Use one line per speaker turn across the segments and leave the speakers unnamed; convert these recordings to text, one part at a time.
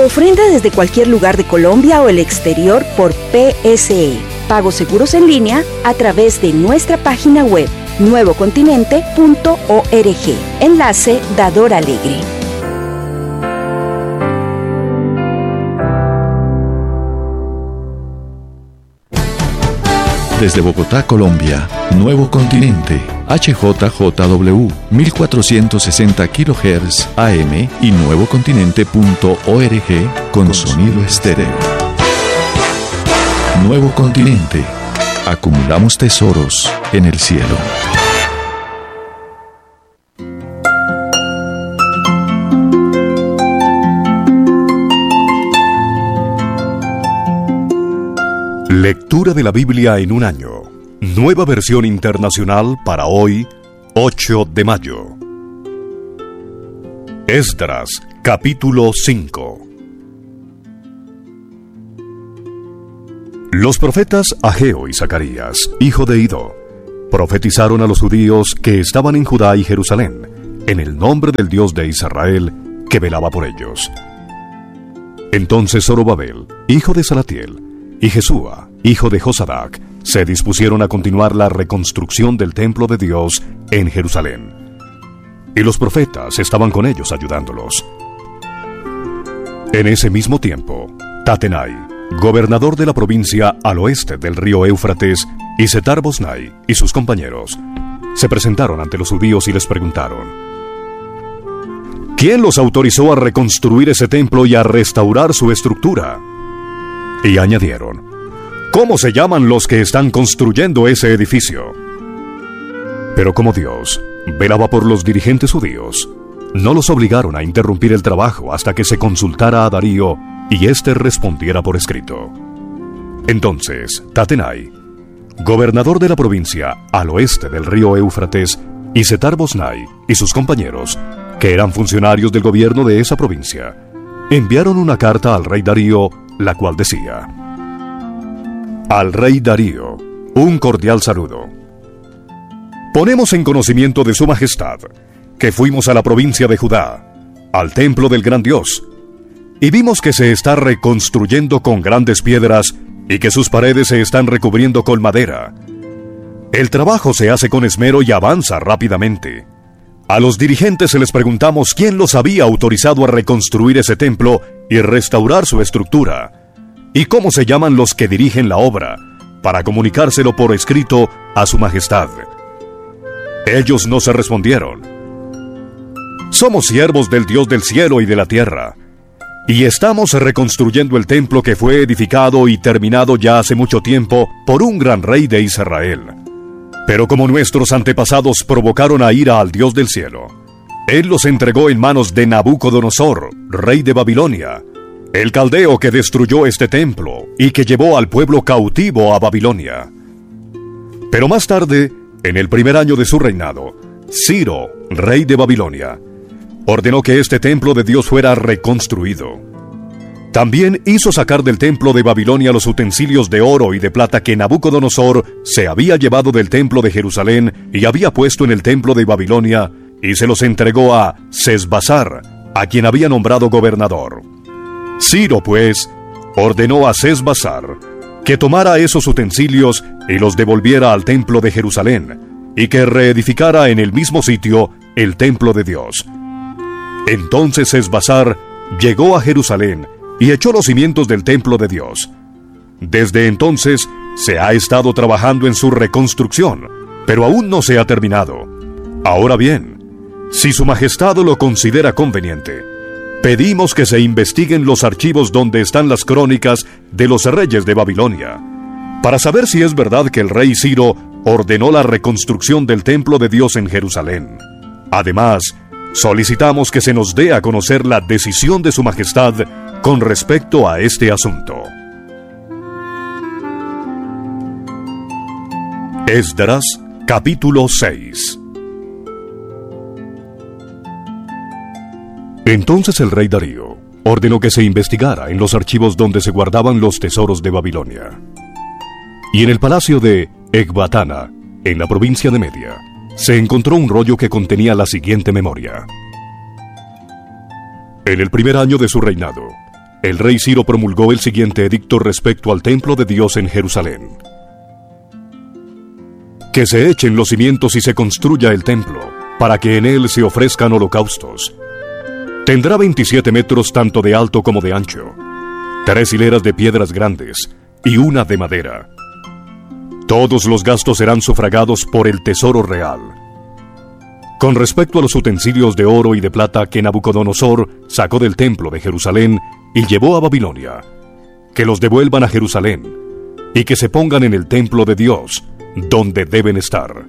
ofrenda desde cualquier lugar de Colombia o el exterior por PSE. Pagos seguros en línea a través de nuestra página web nuevocontinente.org. Enlace Dador Alegre.
Desde Bogotá, Colombia, Nuevo Continente, HJJW, 1460 kHz AM y nuevocontinente.org con sonido estéreo. Nuevo Continente. Acumulamos tesoros en el cielo.
Lectura de la Biblia en un año. Nueva versión internacional para hoy, 8 de mayo. Esdras, capítulo 5. Los profetas Ageo y Zacarías, hijo de Iddo, profetizaron a los judíos que estaban en Judá y Jerusalén, en el nombre del Dios de Israel, que velaba por ellos. Entonces Zorobabel, hijo de Salatiel, y Jesúa, hijo de Josadac, se dispusieron a continuar la reconstrucción del templo de Dios en Jerusalén. Y los profetas estaban con ellos ayudándolos. En ese mismo tiempo, Tatenai, gobernador de la provincia al oeste del río Éufrates, y Setar-Bosnai y sus compañeros, se presentaron ante los judíos y les preguntaron: ¿quién los autorizó a reconstruir ese templo y a restaurar su estructura? Y añadieron: ¿cómo se llaman los que están construyendo ese edificio? Pero como Dios velaba por los dirigentes judíos, no los obligaron a interrumpir el trabajo hasta que se consultara a Darío y éste respondiera por escrito. Entonces Tatenai, gobernador de la provincia al oeste del río Éufrates, y Setar-Bosnai y sus compañeros, que eran funcionarios del gobierno de esa provincia, enviaron una carta al rey Darío, la cual decía: al rey Darío, un cordial saludo. Ponemos en conocimiento de su majestad que fuimos a la provincia de Judá, al templo del gran Dios, y vimos que se está reconstruyendo con grandes piedras y que sus paredes se están recubriendo con madera. El trabajo se hace con esmero y avanza rápidamente. A los dirigentes se les preguntamos quién los había autorizado a reconstruir ese templo y restaurar su estructura, y cómo se llaman los que dirigen la obra, para comunicárselo por escrito a su majestad. Ellos no se respondieron. Somos siervos del Dios del cielo y de la tierra, y estamos reconstruyendo el templo que fue edificado y terminado ya hace mucho tiempo por un gran rey de Israel. Pero como nuestros antepasados provocaron a ira al Dios del cielo, Él los entregó en manos de Nabucodonosor, rey de Babilonia, el caldeo que destruyó este templo y que llevó al pueblo cautivo a Babilonia. Pero más tarde, en el primer año de su reinado, Ciro, rey de Babilonia, ordenó que este templo de Dios fuera reconstruido. También hizo sacar del templo de Babilonia los utensilios de oro y de plata que Nabucodonosor se había llevado del templo de Jerusalén y había puesto en el templo de Babilonia, y se los entregó a Sesbazar, a quien había nombrado gobernador. Ciro, pues, ordenó a Sesbazar que tomara esos utensilios y los devolviera al templo de Jerusalén, y que reedificara en el mismo sitio el templo de Dios. Entonces Sesbazar llegó a Jerusalén y echó los cimientos del templo de Dios. Desde entonces se ha estado trabajando en su reconstrucción, pero aún no se ha terminado. Ahora bien, si su majestad lo considera conveniente, pedimos que se investiguen los archivos donde están las crónicas de los reyes de Babilonia, para saber si es verdad que el rey Ciro ordenó la reconstrucción del templo de Dios en Jerusalén. Además, solicitamos que se nos dé a conocer la decisión de su majestad con respecto a este asunto. Esdras, capítulo 6. Entonces el rey Darío ordenó que se investigara en los archivos donde se guardaban los tesoros de Babilonia. Y en el palacio de Ecbatana, en la provincia de Media, se encontró un rollo que contenía la siguiente memoria. En el primer año de su reinado, el rey Ciro promulgó el siguiente edicto respecto al templo de Dios en Jerusalén: que se echen los cimientos y se construya el templo, para que en él se ofrezcan holocaustos. Tendrá 27 metros tanto de alto como de ancho, 3 hileras de piedras grandes y una de madera. Todos los gastos serán sufragados por el tesoro real. Con respecto a los utensilios de oro y de plata que Nabucodonosor sacó del templo de Jerusalén y llevó a Babilonia, que los devuelvan a Jerusalén y que se pongan en el templo de Dios, donde deben estar.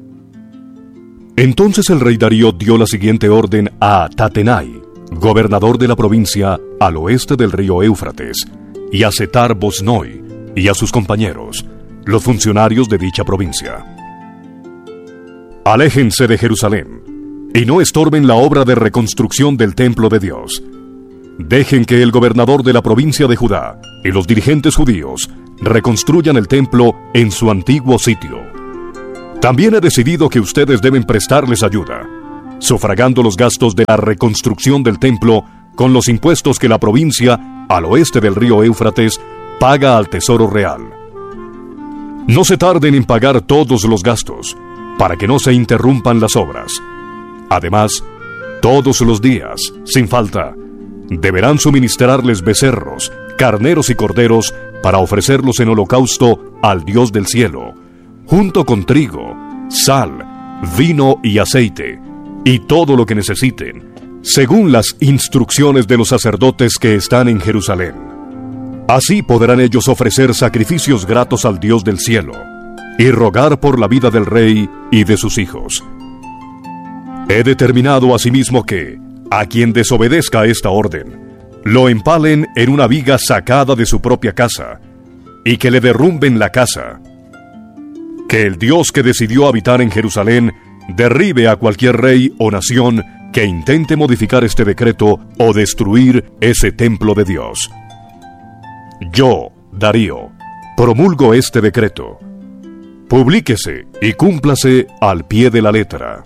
Entonces el rey Darío dio la siguiente orden a Tatenai, gobernador de la provincia al oeste del río Éufrates, y a Setar-Boznoi y a sus compañeros, los funcionarios de dicha provincia: aléjense de Jerusalén y no estorben la obra de reconstrucción del templo de Dios. Dejen que el gobernador de la provincia de Judá y los dirigentes judíos reconstruyan el templo en su antiguo sitio. También he decidido que ustedes deben prestarles ayuda, sufragando los gastos de la reconstrucción del templo con los impuestos que la provincia al oeste del río Éufrates paga al tesoro real. No se tarden en pagar todos los gastos, para que no se interrumpan las obras. Además, todos los días, sin falta, deberán suministrarles becerros, carneros y corderos para ofrecerlos en holocausto al Dios del cielo, junto con trigo, sal, vino y aceite, y todo lo que necesiten, según las instrucciones de los sacerdotes que están en Jerusalén. Así podrán ellos ofrecer sacrificios gratos al Dios del cielo y rogar por la vida del rey y de sus hijos. He determinado asimismo que, a quien desobedezca esta orden, lo empalen en una viga sacada de su propia casa, y que le derrumben la casa. Que el Dios que decidió habitar en Jerusalén derribe a cualquier rey o nación que intente modificar este decreto o destruir ese templo de Dios. Yo, Darío, promulgo este decreto. Publíquese y cúmplase al pie de la letra.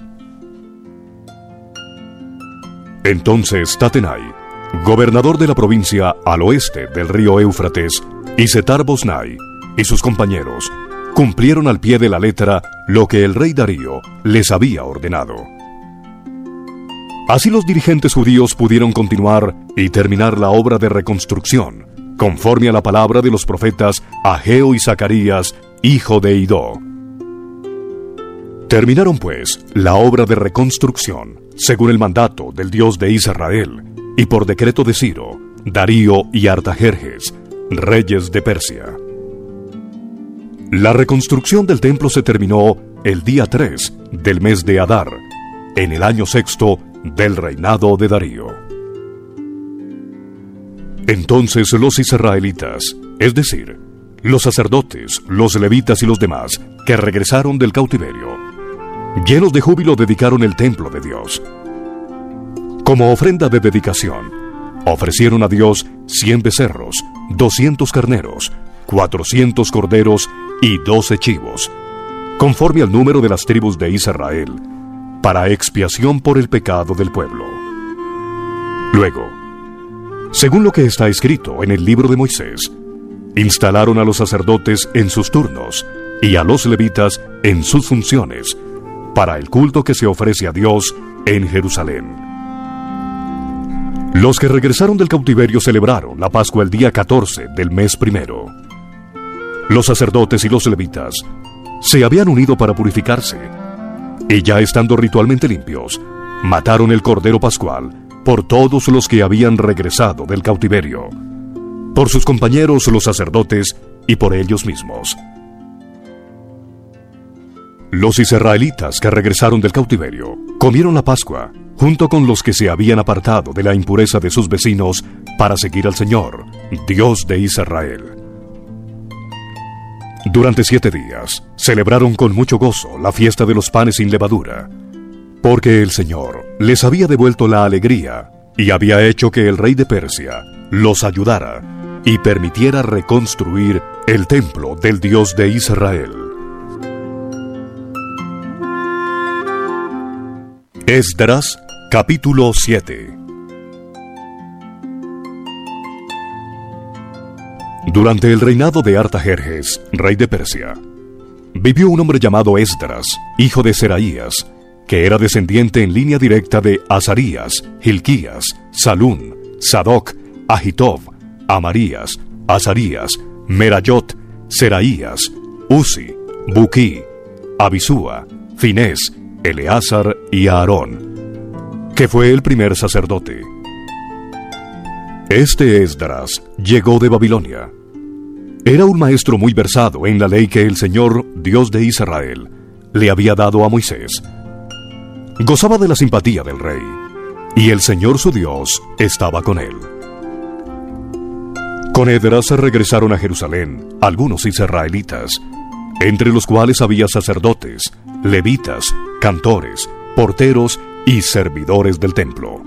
Entonces Tatenai, gobernador de la provincia al oeste del río Éufrates, y Setar-Boznai y sus compañeros cumplieron al pie de la letra lo que el rey Darío les había ordenado. Así los dirigentes judíos pudieron continuar y terminar la obra de reconstrucción, conforme a la palabra de los profetas Ageo y Zacarías, hijo de Idó. Terminaron pues la obra de reconstrucción, según el mandato del Dios de Israel, y por decreto de Ciro, Darío y Artajerjes, reyes de Persia. La reconstrucción del templo se terminó el día 3 del mes de Adar, en el año 6º del reinado de Darío. Entonces los israelitas, es decir, los sacerdotes, los levitas y los demás, que regresaron del cautiverio, llenos de júbilo dedicaron el templo de Dios. Como ofrenda de dedicación, ofrecieron a Dios 100 becerros, 200 carneros, 400 corderos y 12 chivos, conforme al número de las tribus de Israel, para expiación por el pecado del pueblo. Luego, según lo que está escrito en el libro de Moisés, instalaron a los sacerdotes en sus turnos y a los levitas en sus funciones, para el culto que se ofrece a Dios en Jerusalén. Los que regresaron del cautiverio celebraron la Pascua el día 14 del mes primero. Los sacerdotes y los levitas se habían unido para purificarse, y ya estando ritualmente limpios, mataron el cordero pascual por todos los que habían regresado del cautiverio, por sus compañeros los sacerdotes y por ellos mismos. Los israelitas que regresaron del cautiverio comieron la Pascua junto con los que se habían apartado de la impureza de sus vecinos para seguir al Señor, Dios de Israel. Durante 7 días celebraron con mucho gozo la fiesta de los panes sin levadura, porque el Señor les había devuelto la alegría y había hecho que el rey de Persia los ayudara y permitiera reconstruir el templo del Dios de Israel. Esdras, capítulo 7. Durante el reinado de Artajerjes, rey de Persia, vivió un hombre llamado Esdras, hijo de Seraías, que era descendiente en línea directa de Azarías, Hilquías, Salún, Sadoc, Ahitob, Amarías, Azarías, Merayot, Seraías, Uzi, Buquí, Abisúa, Finés, Eleazar y Aarón, que fue el primer sacerdote. Este Esdras llegó de Babilonia. Era un maestro muy versado en la ley que el Señor, Dios de Israel, le había dado a Moisés. Gozaba de la simpatía del rey, y el Señor su Dios estaba con él. Con Esdras regresaron a Jerusalén algunos israelitas, entre los cuales había sacerdotes, levitas, cantores, porteros y servidores del templo.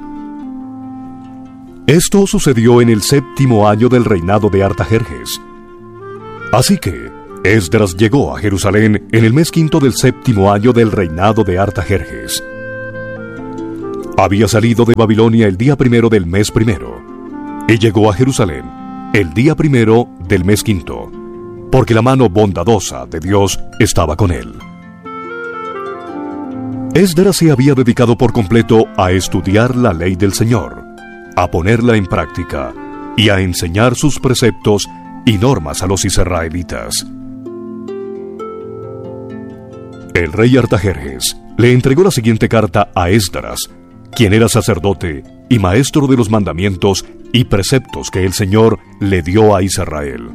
Esto sucedió en el 7º año del reinado de Artajerjes. Así que Esdras llegó a Jerusalén en el mes 5 del 7º año del reinado de Artajerjes. Había salido de Babilonia el día 1 del mes 1 y llegó a Jerusalén el día 1 del mes 5, porque la mano bondadosa de Dios estaba con él. Esdras se había dedicado por completo a estudiar la ley del Señor, a ponerla en práctica y a enseñar sus preceptos y normas a los israelitas. El rey Artajerjes le entregó la siguiente carta a Esdras, quien era sacerdote y maestro de los mandamientos y preceptos que el Señor le dio a Israel.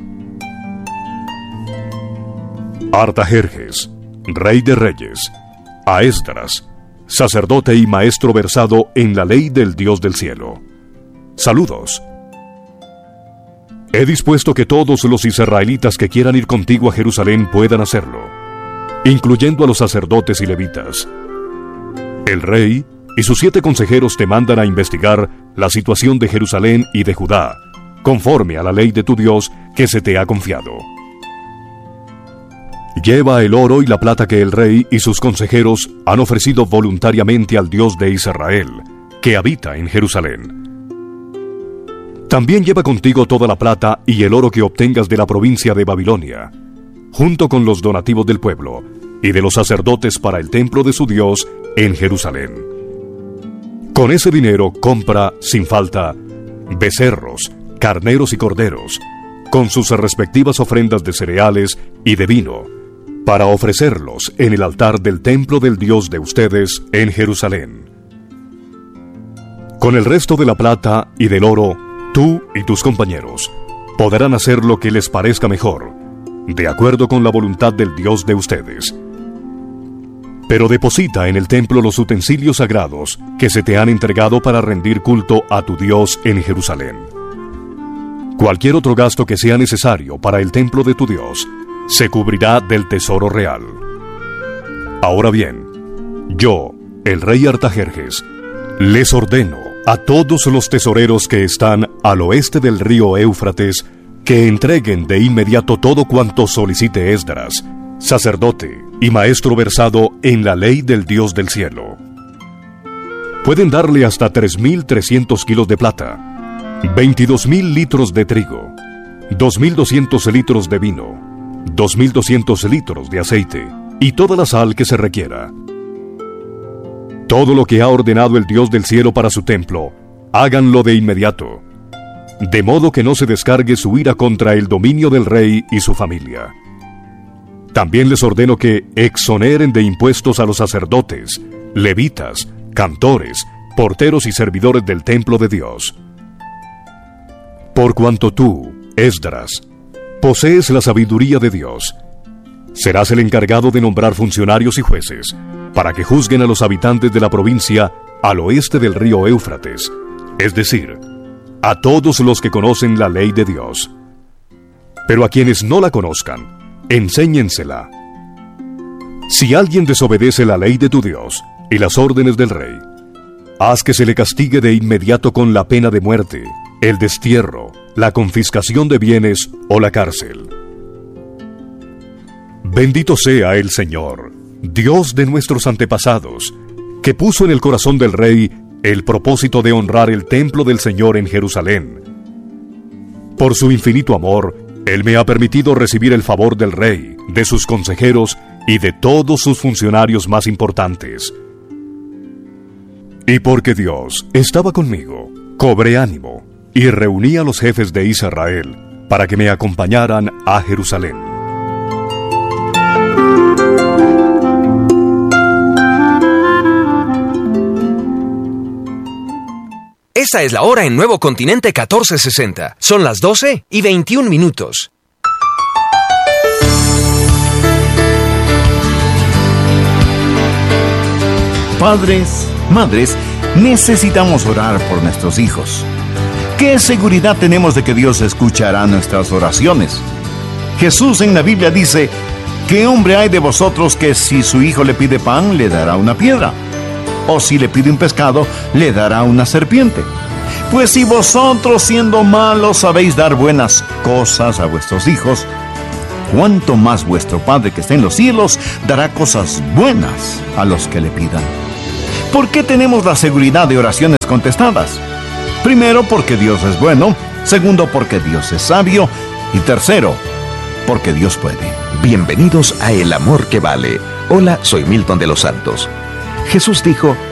Artajerjes, rey de reyes, a Esdras, sacerdote y maestro versado en la ley del Dios del cielo. Saludos. He dispuesto que todos los israelitas que quieran ir contigo a Jerusalén puedan hacerlo, incluyendo a los sacerdotes y levitas. El rey y sus 7 consejeros te mandan a investigar la situación de Jerusalén y de Judá, conforme a la ley de tu Dios que se te ha confiado. Lleva el oro y la plata que el rey y sus consejeros han ofrecido voluntariamente al Dios de Israel, que habita en Jerusalén. También lleva contigo toda la plata y el oro que obtengas de la provincia de Babilonia, junto con los donativos del pueblo y de los sacerdotes para el templo de su Dios en Jerusalén. Con ese dinero compra, sin falta, becerros, carneros y corderos, con sus respectivas ofrendas de cereales y de vino, para ofrecerlos en el altar del templo del Dios de ustedes en Jerusalén. Con el resto de la plata y del oro, tú y tus compañeros podrán hacer lo que les parezca mejor, de acuerdo con la voluntad del Dios de ustedes. Pero deposita en el templo los utensilios sagrados que se te han entregado para rendir culto a tu Dios en Jerusalén. Cualquier otro gasto que sea necesario para el templo de tu Dios se cubrirá del tesoro real. Ahora bien, yo, el rey Artajerjes, les ordeno a todos los tesoreros que están al oeste del río Éufrates que entreguen de inmediato todo cuanto solicite Esdras, sacerdote y maestro versado en la ley del Dios del cielo. Pueden darle hasta 3.300 kilos de plata, 22.000 litros de trigo, 2.200 litros de vino, 2.200 litros de aceite y toda la sal que se requiera. Todo lo que ha ordenado el Dios del cielo para su templo, háganlo de inmediato, de modo que no se descargue su ira contra el dominio del rey y su familia. También les ordeno que exoneren de impuestos a los sacerdotes, levitas, cantores, porteros y servidores del templo de Dios. Por cuanto tú, Esdras, posees la sabiduría de Dios, serás el encargado de nombrar funcionarios y jueces para que juzguen a los habitantes de la provincia al oeste del río Éufrates, es decir, a todos los que conocen la ley de Dios. Pero a quienes no la conozcan, enséñensela. Si alguien desobedece la ley de tu Dios y las órdenes del rey, haz que se le castigue de inmediato con la pena de muerte, el destierro, la confiscación de bienes o la cárcel. Bendito sea el Señor, Dios de nuestros antepasados, que puso en el corazón del rey el propósito de honrar el templo del Señor en Jerusalén. Por su infinito amor, Él me ha permitido recibir el favor del rey, de sus consejeros y de todos sus funcionarios más importantes. Y porque Dios estaba conmigo, cobré ánimo y reuní a los jefes de Israel para que me acompañaran a Jerusalén.
Esta es la hora en Nuevo Continente 1460. Son las 12:21.
Padres, madres, necesitamos orar por nuestros hijos. ¿Qué seguridad tenemos de que Dios escuchará nuestras oraciones? Jesús en la Biblia dice: ¿qué hombre hay de vosotros que si su hijo le pide pan, le dará una piedra? ¿O si le pide un pescado, le dará una serpiente? Pues si vosotros, siendo malos, sabéis dar buenas cosas a vuestros hijos, ¿cuánto más vuestro Padre que está en los cielos dará cosas buenas a los que le pidan? ¿Por qué tenemos la seguridad de oraciones contestadas? Primero, porque Dios es bueno. Segundo, porque Dios es sabio. Y tercero, porque Dios puede.
Bienvenidos a El Amor que Vale. Hola, soy Milton de los Santos. Jesús dijo: